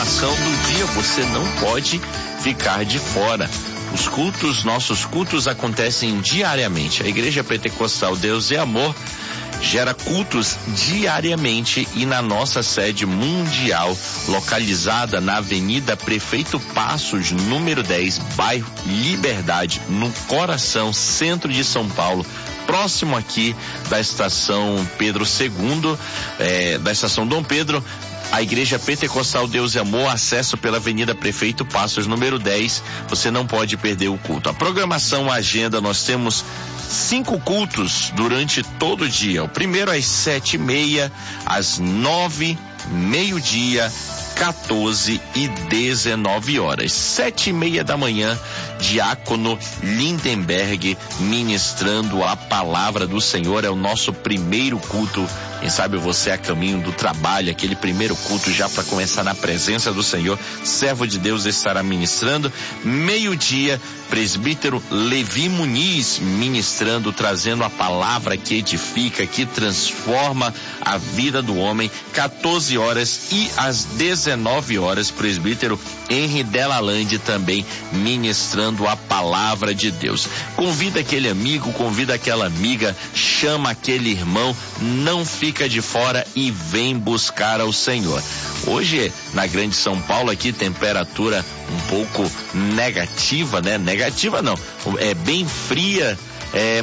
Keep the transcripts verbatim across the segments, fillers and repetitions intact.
programação do dia, você não pode ficar de fora. Os cultos, nossos cultos acontecem diariamente. A Igreja Pentecostal Deus é Amor gera cultos diariamente e na nossa sede mundial, localizada na Avenida Prefeito Passos, número dez, bairro Liberdade, no coração, centro de São Paulo, próximo aqui da estação Pedro segundo, é, da estação Dom Pedro. A Igreja Pentecostal Deus e Amor, acesso pela Avenida Prefeito Passos, número dez. Você não pode perder o culto. A programação, a agenda, nós temos cinco cultos durante todo o dia. O primeiro às sete e meia, às nove, meio-dia, quatorze e dezenove horas. Sete e meia da manhã, Diácono Lindenberg ministrando a palavra do Senhor. É o nosso primeiro culto. Quem sabe você a caminho do trabalho, aquele primeiro culto já para começar na presença do Senhor. Servo de Deus estará ministrando. Meio-dia, presbítero Levi Muniz ministrando, trazendo a palavra que edifica, que transforma a vida do homem. quatorze horas e às dezenove horas, presbítero Henry Delalande também ministrando a palavra de Deus. Convida aquele amigo, convida aquela amiga, chama aquele irmão, não fica de fora e vem buscar ao Senhor. Hoje, na Grande São Paulo, aqui, temperatura um pouco negativa, né? Negativa não, é bem fria, é,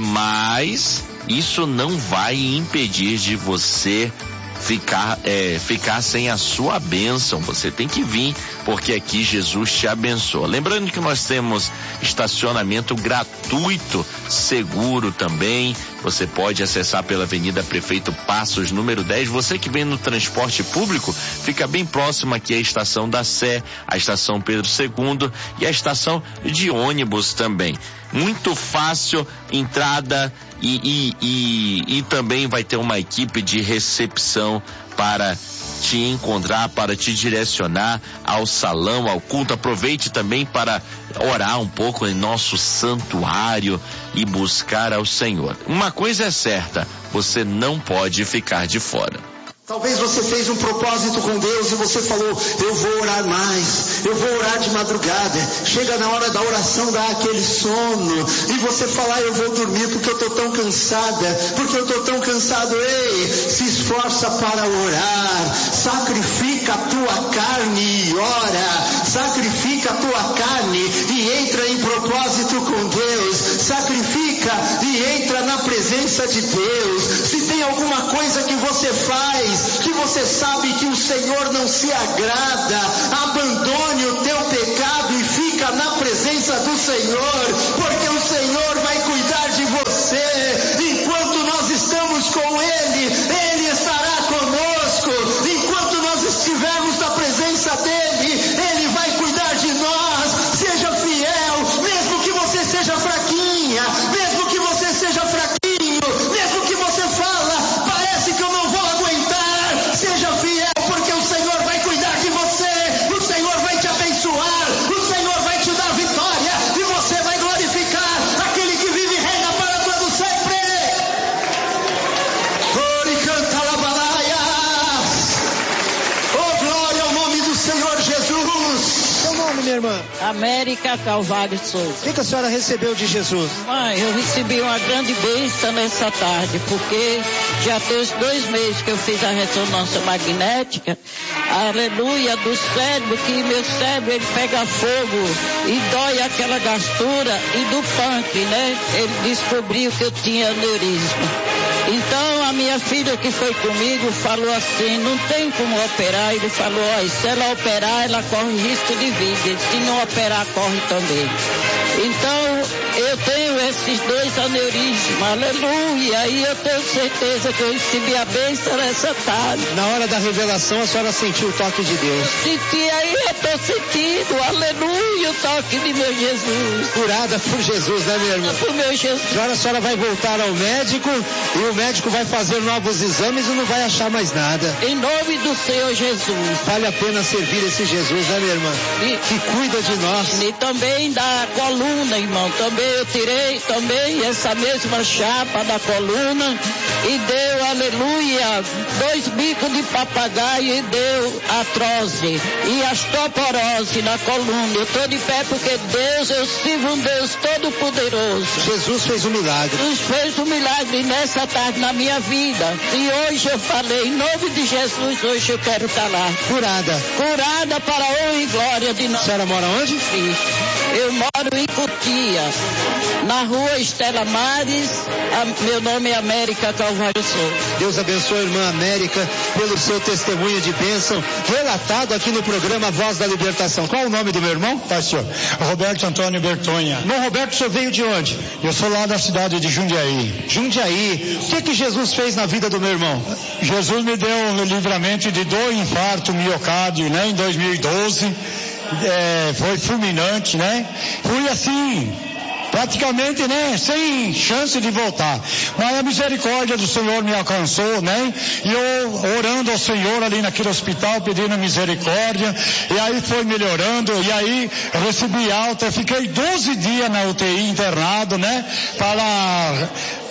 mas isso não vai impedir de você ficar, é, ficar sem a sua bênção. Você tem que vir, porque aqui Jesus te abençoa. Lembrando que nós temos estacionamento gratuito, seguro também. Você pode acessar pela Avenida Prefeito Passos, número dez. Você que vem no transporte público, fica bem próximo aqui à estação da Sé, a estação Pedro segundo e a estação de ônibus também. Muito fácil, entrada e, e, e, e também vai ter uma equipe de recepção para te encontrar, para te direcionar ao salão, ao culto. Aproveite também para orar um pouco em nosso santuário e buscar ao Senhor. Uma coisa é certa, você não pode ficar de fora. Talvez você fez um propósito com Deus e você falou, eu vou orar mais, eu vou orar de madrugada. Chega na hora da oração, dá aquele sono e você fala, eu vou dormir porque eu estou tão cansada, porque eu estou tão cansado. Ei, se esforça para orar, sacrifica a tua carne e ora, sacrifica a tua carne e entra em propósito com Deus, sacrifica e entra na presença de Deus. Se tem alguma coisa que você faz que você sabe que o Senhor não se agrada, abandone o teu pecado e fica na presença do Senhor, porque o Senhor vai cuidar de você. Enquanto nós estamos com Ele, Ele estará conosco. Enquanto nós estivermos na presença dEle, Ele vai cuidar de nós. Seja fiel, mesmo que você seja fraquinha, mesmo que você seja fraquinho, mesmo que você fala, parece que eu não vou aguentar. Seja fiel, porque o Senhor vai cuidar de você, o Senhor vai te abençoar, o Senhor vai te dar vitória e você vai glorificar aquele que vive e reina para todo sempre. Oh, glória ao nome do Senhor Jesus. Seu nome, minha irmã? América Calvário Souza. O que, que a senhora recebeu de Jesus? Mãe, eu recebi uma grande bênção nessa tarde, porque já tem dois meses que eu fiz a ressonância magnética, aleluia, do cérebro, que meu cérebro ele pega fogo e dói aquela gastura, e do punk, né? Ele descobriu que eu tinha aneurisma. Então a minha filha que foi comigo falou assim, não tem como operar. Ele falou, ó, se ela operar, ela corre risco de vida, se não operar, corre também. Então eu tenho esses dois aneurismas, aleluia, e eu tenho certeza que eu recebi a bênção nessa tarde. Na hora da revelação a senhora sentiu o toque de Deus? Senti, aí eu estou sentindo, aleluia, o toque de meu Jesus. Curada por Jesus, né, minha irmã? Por meu Jesus. Agora a senhora vai voltar ao médico e o médico vai fazer novos exames e não vai achar mais nada. Em nome do Senhor Jesus. Vale a pena servir esse Jesus, né, minha irmã? E, que cuida de nós. E também da coluna, irmão, também eu tirei também essa mesma chapa da coluna e deu, aleluia, dois bicos de papagaio e deu artrose e osteoporose na coluna. Eu estou de pé porque Deus, eu sirvo um Deus todo poderoso. Jesus fez um milagre. Jesus fez um milagre nessa tarde na minha vida. E hoje eu falei, em nome de Jesus, hoje eu quero estar lá. Curada. Curada para a honra e glória de nós. A senhora mora onde? Eu moro em Cotia, na rua Estela Mares. A, meu nome é América Calvário Souza. Deus abençoe a irmã América pelo seu testemunho de bênção relatado aqui no programa Voz da Libertação. Qual o nome do meu irmão? Pastor Roberto Antônio Bertonha. Irmão Roberto, o senhor veio de onde? Eu sou lá da cidade de Jundiaí. Jundiaí. O que que Jesus fez na vida do meu irmão? Jesus me deu o livramento de dor e infarto miocárdio, né, em dois mil e doze. É, foi fulminante, né? Fui assim, praticamente, né, sem chance de voltar. Mas a misericórdia do Senhor me alcançou, né? E eu orando ao Senhor ali naquele hospital, pedindo misericórdia, e aí foi melhorando, e aí recebi alta. Eu fiquei doze dias na U T I internado, né? Para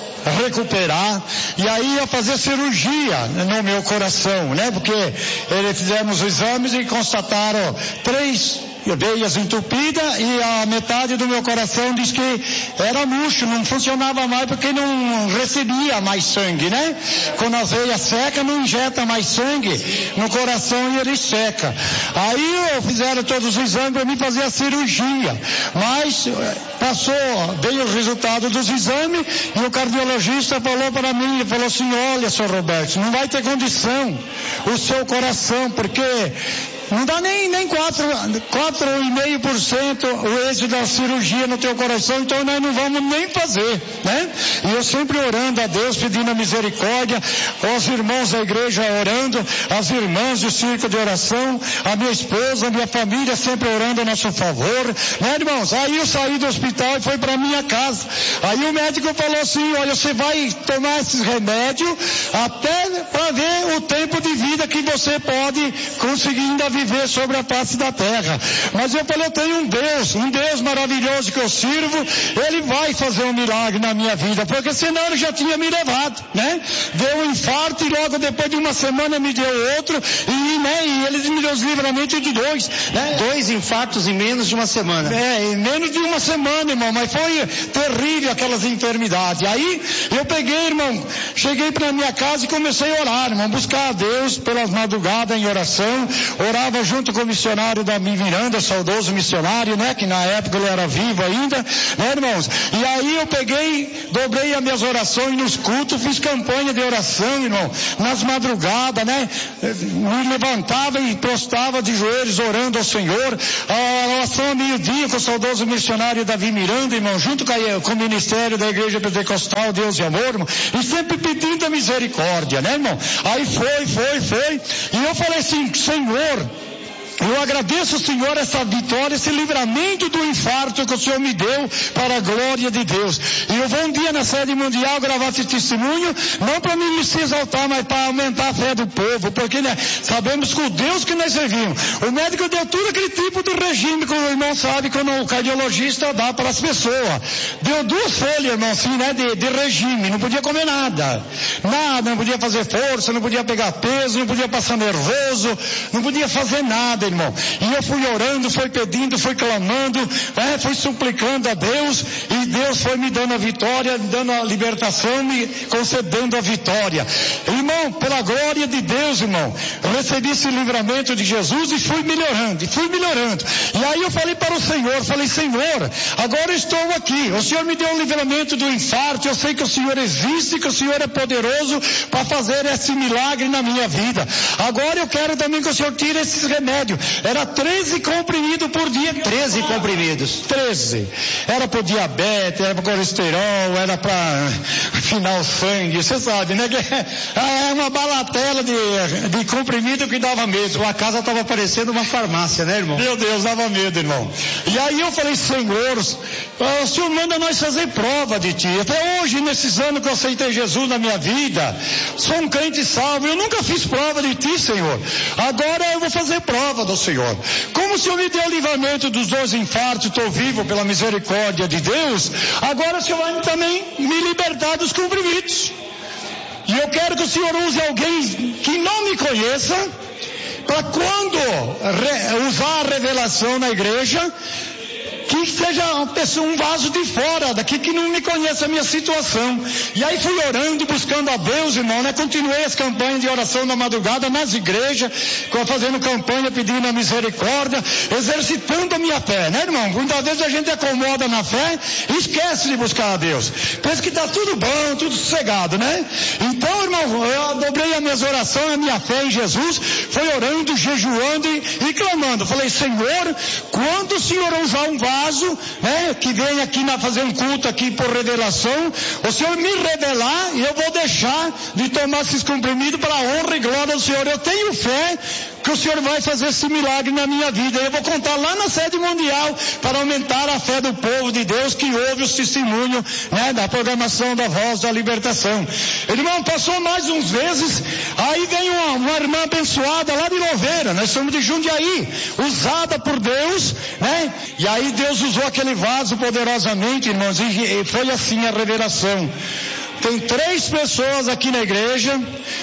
recuperar, e aí ia fazer cirurgia no meu coração, né? Porque eles fizemos os exames e constataram três veias entupidas e a metade do meu coração diz que era murcho, não funcionava mais porque não recebia mais sangue, né? Quando as veias secam, não injeta mais sangue no coração e ele seca. Aí eu fizeram todos os exames para mim fazer a cirurgia, mas passou, veio o resultado dos exames e o cardiologista falou para mim, ele falou assim: olha, senhor Roberto, não vai ter condição o seu coração, porque não dá nem, nem quatro, quatro vírgula cinco por cento o êxito da cirurgia no teu coração, então nós não vamos nem fazer, né? E eu sempre orando a Deus, pedindo a misericórdia, os irmãos da igreja orando, as irmãs do círculo de oração, a minha esposa, a minha família sempre orando a nosso favor, né, irmãos? Aí eu saí do hospital e fui para minha casa. Aí o médico falou assim: olha, você vai tomar esses remédios até para ver o tempo de vida que você pode conseguir ainda viver sobre a face da terra. Mas eu falei, eu tenho um Deus, um Deus maravilhoso que eu sirvo, Ele vai fazer um milagre na minha vida, porque senão Ele já tinha me levado, né? Deu um infarto e logo depois de uma semana me deu outro, e, né, e Ele me deu os livramentos de dois, né? Dois infartos em menos de uma semana. É, em menos de uma semana, irmão, mas foi terrível aquelas enfermidades. Aí eu peguei, irmão, cheguei para minha casa e comecei a orar, irmão, buscar a Deus pelas madrugadas em oração, orava junto com o missionário da Miranda, saudoso missionário, né, que na época ele era vivo ainda, né, irmãos? E aí eu peguei, dobrei as minhas orações nos cultos, fiz campanha de oração, irmão, nas madrugadas, né? Me levantava e prostava de joelhos orando ao Senhor, a oração a meio-dia com o saudoso missionário Davi Miranda, irmão, junto com, a, com o ministério da Igreja Pentecostal Deus e Amor, irmão, e sempre pedindo a misericórdia, né, irmão? Aí foi, foi, foi, e eu falei assim: Senhor, eu agradeço, Senhor, essa vitória, esse livramento do infarto que o Senhor me deu para a glória de Deus. E eu vou um dia na sede mundial gravar esse testemunho, não para mim me se exaltar, mas para aumentar a fé do povo, porque, né, sabemos que o Deus que nós servimos, o médico deu tudo aquele tipo de regime que o irmão sabe quando o cardiologista dá para as pessoas. Deu duas folhas, irmão, assim, né, de, de regime, não podia comer nada, nada, não podia fazer força, não podia pegar peso, não podia passar nervoso, não podia fazer nada, irmão. E eu fui orando, fui pedindo, fui clamando, é, fui suplicando a Deus, e Deus foi me dando a vitória, me dando a libertação, me concedendo a vitória. Irmão, pela glória de Deus, irmão, eu recebi esse livramento de Jesus e fui melhorando, e fui melhorando. E aí eu falei para o Senhor, falei: Senhor, agora eu estou aqui, o Senhor me deu o livramento do infarto, eu sei que o Senhor existe, que o Senhor é poderoso para fazer esse milagre na minha vida. Agora eu quero também que o Senhor tire esses remédios. Era treze comprimidos por dia. treze comprimidos. treze. Era para diabetes, era para colesterol, era para afinar o sangue. Você sabe, né? É uma balatela de, de comprimido que dava medo. Sua casa estava parecendo uma farmácia, né, irmão? Meu Deus, dava medo, irmão. E aí eu falei: Senhor, o Senhor manda nós fazer prova de Ti. Até hoje, nesses anos que eu aceitei Jesus na minha vida, sou um crente salvo. Eu nunca fiz prova de Ti, Senhor. Agora eu vou fazer prova do Senhor. Como o Senhor me deu o livramento dos dois infartos, estou vivo pela misericórdia de Deus, comprimidos. Agora o Senhor vai também me libertar dos comprimidos. E eu quero que o Senhor use alguém que não me conheça, para quando re, usar a revelação na igreja, que seja uma pessoa, um vaso de fora daqui, que não me conhece a minha situação. E aí fui orando e buscando a Deus, irmão, né? Continuei as campanhas de oração na madrugada nas igrejas, fazendo campanha pedindo a misericórdia, exercitando a minha fé, né, irmão? Muitas vezes a gente acomoda na fé e esquece de buscar a Deus. Pensa que está tudo bom, tudo sossegado, né? Então, irmão, eu dobrei as minhas orações, a minha fé em Jesus, foi orando, jejuando e, e clamando. Falei, Senhor, quando o Senhor usar um vaso, né, que vem aqui na fazer um culto aqui por revelação, o Senhor me revelar e eu vou deixar de tomar esses comprimidos para a honra e glória do Senhor. Eu tenho fé que o Senhor vai fazer esse milagre na minha vida. Eu vou contar lá na sede mundial para aumentar a fé do povo de Deus que ouve os testemunhos, né, da programação da Voz da Libertação. Irmão, passou mais uns meses, aí vem uma, uma irmã abençoada lá de Louveira, nós somos de Jundiaí, usada por Deus, né? E aí Deus usou aquele vaso poderosamente, irmãos, e foi assim a revelação. Tem três pessoas aqui na igreja.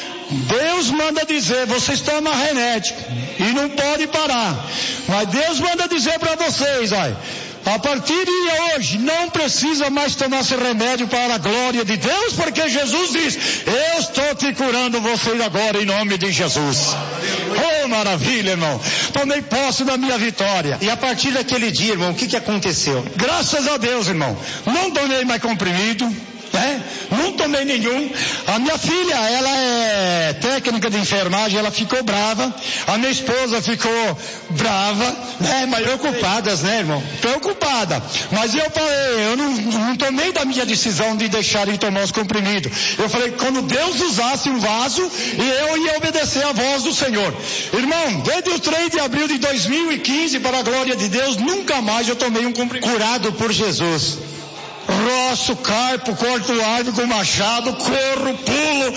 Deus manda dizer, vocês tomam remédio e não pode parar, mas Deus manda dizer para vocês, olha, a partir de hoje não precisa mais tomar esse remédio para a glória de Deus, porque Jesus diz, eu estou te curando vocês agora em nome de Jesus. Oh, maravilha, irmão. Tomei posse da minha vitória. E a partir daquele dia, irmão, o que que aconteceu? Graças a Deus, irmão, não tomei mais comprimido, né? Não tomei nenhum. A minha filha, ela é técnica de enfermagem, ela ficou brava. A minha esposa ficou brava, né? Mas preocupadas, né, irmão? Preocupada. Mas eu falei, eu não, não tomei da minha decisão de deixar de tomar os comprimidos. Eu falei, quando Deus usasse um vaso, e eu ia obedecer a voz do Senhor. Irmão, desde o três de abril de dois mil e quinze, para a glória de Deus, nunca mais eu tomei um comprimido. Curado por Jesus. Roço, carpo, corto árvore com machado, corro, pulo.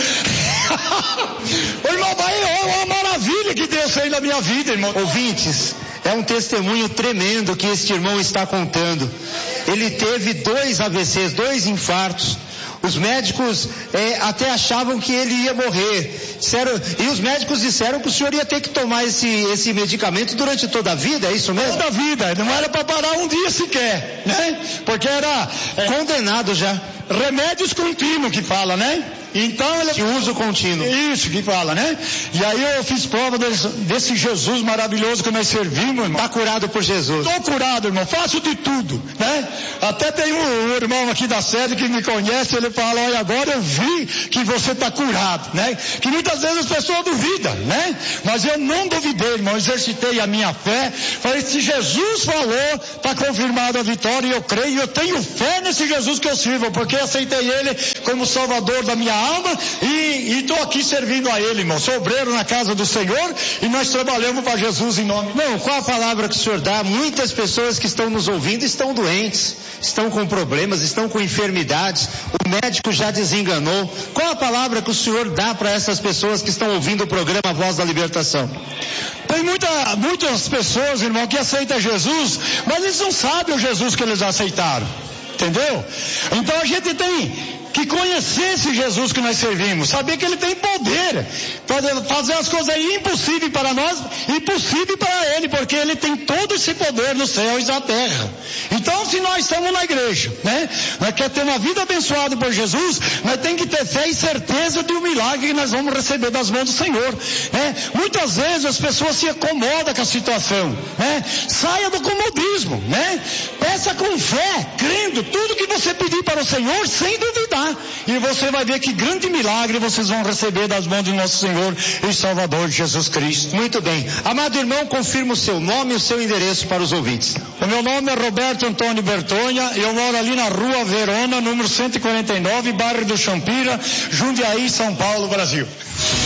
Irmão, é uma maravilha que Deus fez na minha vida, irmão. Ouvintes, é um testemunho tremendo que este irmão está contando. Ele teve dois A V Cs, dois infartos. Os médicos é, até achavam que ele ia morrer. Disseram, e os médicos disseram que o senhor ia ter que tomar esse, esse medicamento durante toda a vida, é isso mesmo? Toda a vida, não era para parar um dia sequer, né? Porque era é, condenado já. Remédios contínuos que fala, né? Então ele... De uso contínuo. Isso que fala, né? E aí eu fiz prova desse, desse Jesus maravilhoso que nós servimos, irmão. Está curado por Jesus. Estou curado, irmão. Faço de tudo, né? Até tem um, um irmão aqui da sede que me conhece, ele fala, olha, agora eu vi que você está curado, né? Que muitas vezes as pessoas duvidam, né? Mas eu não duvidei, irmão. Exercitei a minha fé. Falei, se Jesus falou, está confirmada a vitória e eu creio. Eu tenho fé nesse Jesus que eu sirvo, porque aceitei ele como salvador da minha alma e estou aqui servindo a ele, irmão. Sou obreiro na casa do Senhor e nós trabalhamos para Jesus em nome. Não, qual a palavra que o senhor dá? Muitas pessoas que estão nos ouvindo estão doentes, estão com problemas, estão com enfermidades, o médico já desenganou. Qual a palavra que o senhor dá para essas pessoas que estão ouvindo o programa Voz da Libertação? Tem muita, muitas pessoas, irmão, que aceitam Jesus, mas eles não sabem o Jesus que eles aceitaram. Entendeu? Então a gente tem que conhecer esse Jesus que nós servimos, saber que ele tem poder para fazer as coisas impossíveis para nós e possíveis para ele, porque ele tem todo esse poder nos céus e na terra. Então, se nós estamos na igreja, né, nós queremos ter uma vida abençoada por Jesus, nós temos que ter fé e certeza de um milagre que nós vamos receber das mãos do Senhor, né? Muitas vezes as pessoas se acomodam com a situação, né? Saia do comodismo, né? Peça com fé, crendo tudo que você pedir para o Senhor, sem duvidar. E você vai ver que grande milagre vocês vão receber das mãos de nosso Senhor e Salvador Jesus Cristo. Muito bem. Amado irmão, confirma o seu nome e o seu endereço para os ouvintes. O meu nome é Roberto Antônio Bertonha e eu moro ali na Rua Verona, número cento e quarenta e nove, bairro do Champira, Jundiaí, São Paulo, Brasil.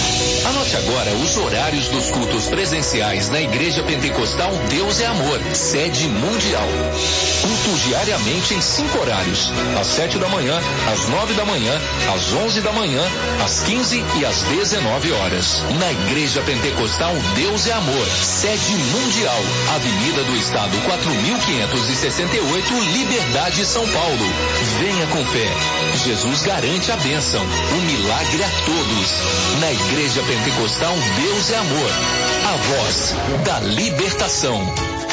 Anote agora os horários dos cultos presenciais na Igreja Pentecostal Deus é Amor, sede mundial. Cultos diariamente em cinco horários: às sete da manhã, às nove da manhã, às onze da manhã, às quinze e às dezenove horas. Na Igreja Pentecostal Deus é Amor, sede mundial, Avenida do Estado quatro mil quinhentos e sessenta e oito, Liberdade, São Paulo. Venha com fé. Jesus garante a bênção, o milagre a todos. Na Igreja Pentecostal Deus é Amor, a voz da libertação.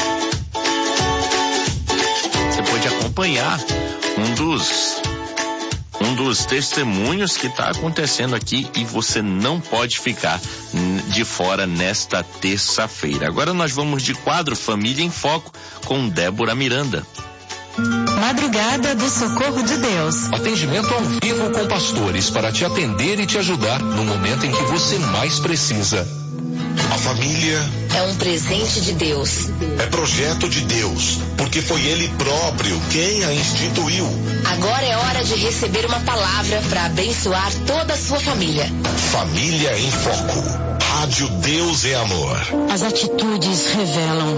Você pode acompanhar um dos um dos testemunhos que está acontecendo aqui e você não pode ficar de fora nesta terça-feira. Agora nós vamos de quadro Família em Foco com Débora Miranda. Madrugada do Socorro de Deus. Atendimento ao vivo com pastores para te atender e te ajudar no momento em que você mais precisa. A família é um presente de Deus. É projeto de Deus, porque foi Ele próprio quem a instituiu. Agora é hora de receber uma palavra para abençoar toda a sua família. Família em Foco. Rádio Deus é Amor. As atitudes revelam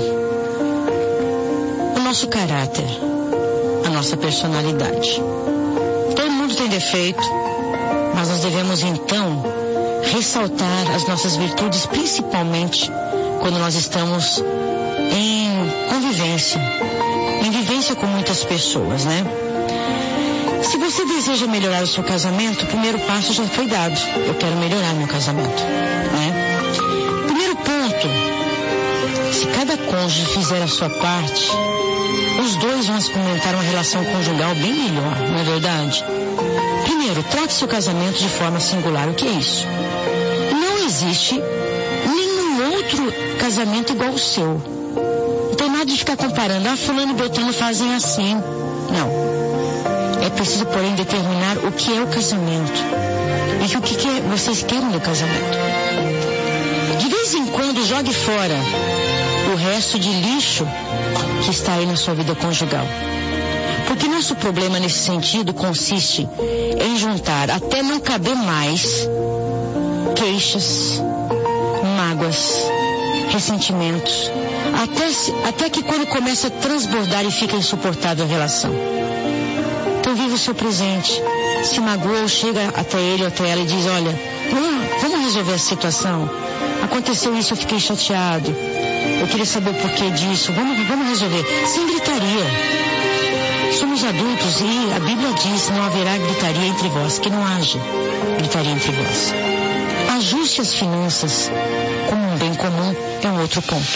o nosso caráter, a nossa personalidade. Todo mundo tem defeito, mas nós devemos então ressaltar as nossas virtudes, principalmente quando nós estamos em convivência, em vivência com muitas pessoas, né? Se você deseja melhorar o seu casamento, o primeiro passo já foi dado. Eu quero melhorar meu casamento, né? Primeiro ponto, se cada cônjuge fizer a sua parte, os dois vão experimentar uma relação conjugal bem melhor, não é verdade? Primeiro, trate seu casamento de forma singular. O que é isso? Não existe nenhum outro casamento igual ao seu. Não tem nada de ficar comparando. Ah, fulano e beltrano fazem assim. Não. É preciso, porém, determinar o que é o casamento e o que, que vocês querem do casamento. De vez em quando, jogue fora o resto de lixo que está aí na sua vida conjugal. Porque nosso problema nesse sentido consiste em juntar até não caber mais queixas, mágoas, ressentimentos, até, até que quando começa a transbordar e fica insuportável a relação. Então viva o seu presente. Se magoou, chega até ele ou até ela e diz: olha, vamos, vamos resolver essa situação. Aconteceu isso, eu fiquei chateado. Eu queria saber o porquê disso. Vamos, vamos resolver. Sem gritaria. Somos adultos e a Bíblia diz: não haverá gritaria entre vós, que não haja gritaria entre vós. Ajuste as finanças como um bem comum é um outro ponto.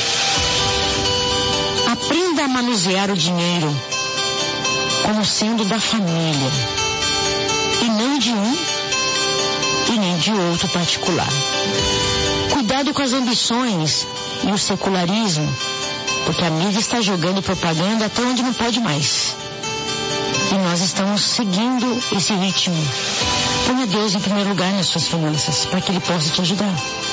Aprenda a manusear o dinheiro como sendo da família e não de um e nem de outro particular. Cuidado com as ambições e o secularismo, porque a mídia está jogando propaganda até onde não pode mais. E nós estamos seguindo esse ritmo. Ponha Deus em primeiro lugar nas suas finanças, para que Ele possa te ajudar.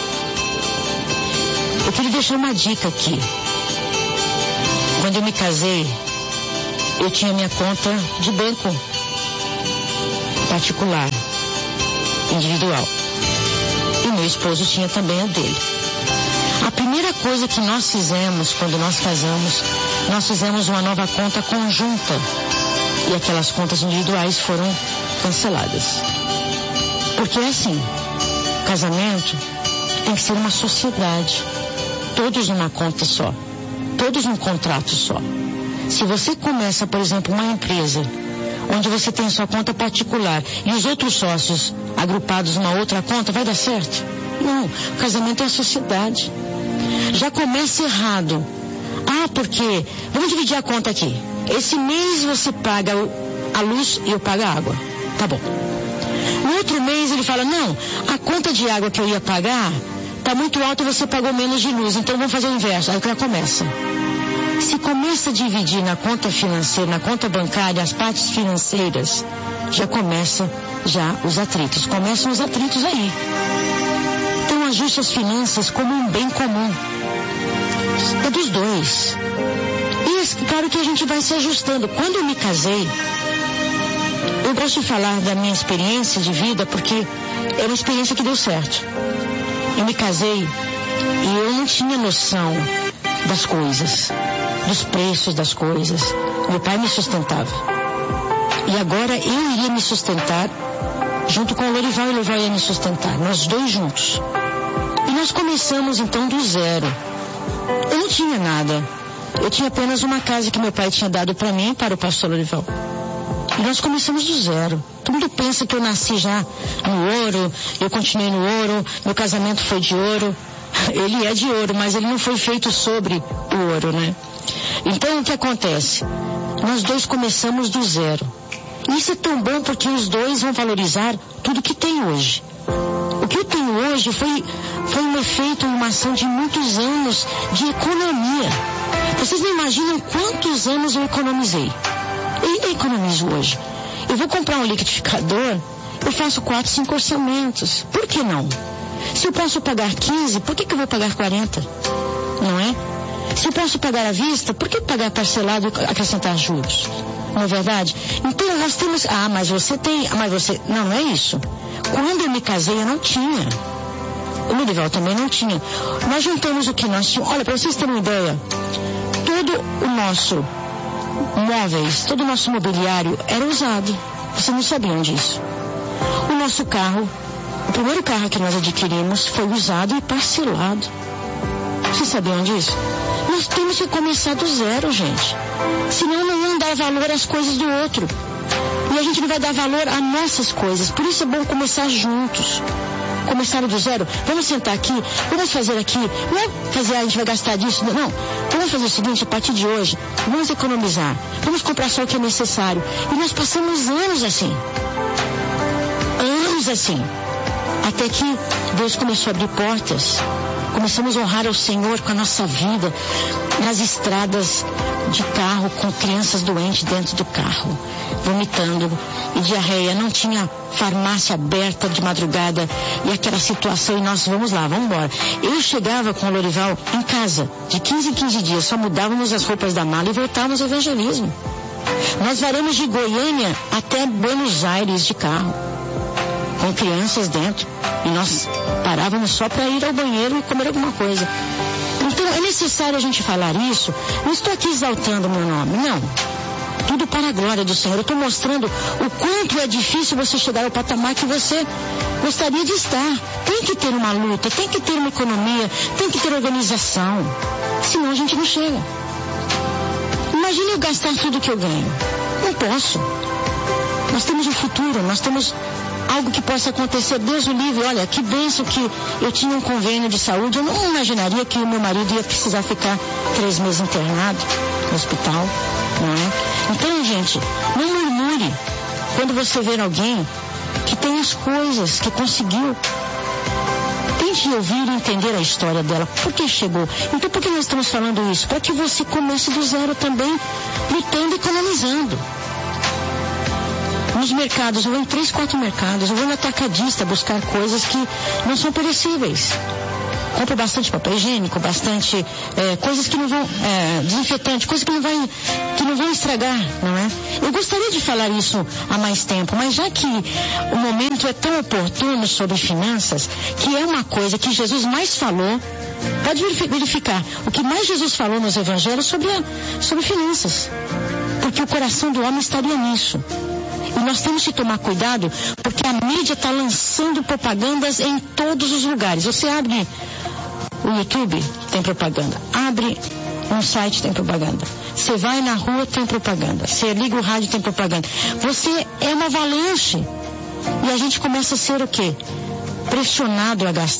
Eu queria deixar uma dica aqui. Quando eu me casei, eu tinha minha conta de banco particular, individual. E meu esposo tinha também a dele. A primeira coisa que nós fizemos quando nós casamos, nós fizemos uma nova conta conjunta. E aquelas contas individuais foram canceladas. Porque é assim, casamento tem que ser uma sociedade. Todos numa conta só. Todos num contrato só. Se você começa, por exemplo, uma empresa onde você tem sua conta particular e os outros sócios agrupados numa outra conta, vai dar certo? Não, o casamento é a sociedade. Já começa errado. Ah, porque vamos dividir a conta aqui. Esse mês você paga a luz e eu pago a água. Tá bom. No outro mês ele fala: não, a conta de água que eu ia pagar tá muito alta e você pagou menos de luz, então vamos fazer o inverso. Aí que ela começa. Se começa a dividir na conta financeira, na conta bancária, as partes financeiras, já começa já os atritos. Começam os atritos aí. Então ajuste as finanças como um bem comum. É dos dois. E claro que a gente vai se ajustando. Quando eu me casei, eu gosto de falar da minha experiência de vida porque é uma experiência que deu certo. Eu me casei e eu não tinha noção das coisas, dos preços das coisas. Meu pai me sustentava. E agora eu iria me sustentar junto com o Lorival, e o Lorival ia me sustentar, nós dois juntos. E nós começamos então do zero. Eu não tinha nada. Eu tinha apenas uma casa que meu pai tinha dado para mim e para o pastor Lorival. E nós começamos do zero. Todo mundo pensa que eu nasci já no ouro, eu continuei no ouro, meu casamento foi de ouro. Ele é de ouro, mas ele não foi feito sobre o ouro, né? Então o que acontece? Nós dois começamos do zero. E isso é tão bom porque os dois vão valorizar tudo que tem hoje. O que eu tenho hoje foi, foi um efeito, uma ação de muitos anos de economia. Vocês não imaginam quantos anos eu economizei. Eu ainda economizo hoje. Eu vou comprar um liquidificador, eu faço quatro, cinco orçamentos. Por que não? Se eu posso pagar quinze, por que que eu vou pagar quarenta? Não é? Se eu posso pagar à vista, por que pagar parcelado e acrescentar juros? Não é verdade? Então nós temos... Ah, mas você tem... Mas você... Não, não é isso. Quando eu me casei, eu não tinha. O Lorival também não tinha. Nós juntamos o que nós tínhamos. Olha, para vocês terem uma ideia, todo o nosso móveis, todo o nosso mobiliário era usado. Vocês não sabiam disso. O nosso carro, o primeiro carro que nós adquirimos foi usado e parcelado. Vocês sabiam disso? Nós temos que começar do zero, gente. Senão não vamos dar valor às coisas do outro. E a gente não vai dar valor às nossas coisas. Por isso é bom começar juntos. Começar do zero. Vamos sentar aqui, vamos fazer aqui. Não é fazer, a gente vai gastar disso. Não. Vamos fazer o seguinte, a partir de hoje, vamos economizar. Vamos comprar só o que é necessário. E nós passamos anos assim. Anos assim. Até que Deus começou a abrir portas. Começamos a honrar ao Senhor com a nossa vida nas estradas de carro, com crianças doentes dentro do carro, vomitando e diarreia. Não tinha farmácia aberta de madrugada e aquela situação, e nós vamos lá, vamos embora. Eu chegava com o Lorival em casa, de quinze em quinze dias, só mudávamos as roupas da mala e voltávamos ao evangelismo. Nós varamos de Goiânia até Buenos Aires de carro, com crianças dentro, e nós parávamos só para ir ao banheiro e comer alguma coisa. Então é necessário a gente falar isso. Não estou aqui exaltando o meu nome, não. Tudo para a glória do Senhor. Eu estou mostrando o quanto é difícil você chegar ao patamar que você gostaria de estar. Tem que ter uma luta, tem que ter uma economia, tem que ter organização. Senão a gente não chega. Imagine eu gastar tudo que eu ganho. Não posso. Nós temos um futuro, nós temos algo que possa acontecer. Deus o livre. Olha, que bênção que eu tinha um convênio de saúde. Eu não imaginaria que o meu marido ia precisar ficar três meses internado no hospital, não é? Então, gente, não murmure quando você ver alguém que tem as coisas, que conseguiu. Tente ouvir e entender a história dela. Por que chegou? Então, por que nós estamos falando isso? Para que você comece do zero também, lutando e economizando. Nos mercados, eu vou em três, quatro mercados, eu vou no atacadista buscar coisas que não são perecíveis. Compro bastante papel higiênico, bastante é, coisas que não vão, é, desinfetante, coisas que não, vai, que não vão estragar, não é? Eu gostaria de falar isso há mais tempo, mas já que o momento é tão oportuno sobre finanças, que é uma coisa que Jesus mais falou, pode verificar, o que mais Jesus falou nos evangelhos sobre, a, sobre finanças. Porque o coração do homem estaria nisso. E nós temos que tomar cuidado, porque a mídia está lançando propagandas em todos os lugares. Você abre o YouTube, tem propaganda. Abre um site, tem propaganda. Você vai na rua, tem propaganda. Você liga o rádio, tem propaganda. Você é uma avalanche. E a gente começa a ser o quê? Pressionado a gastar.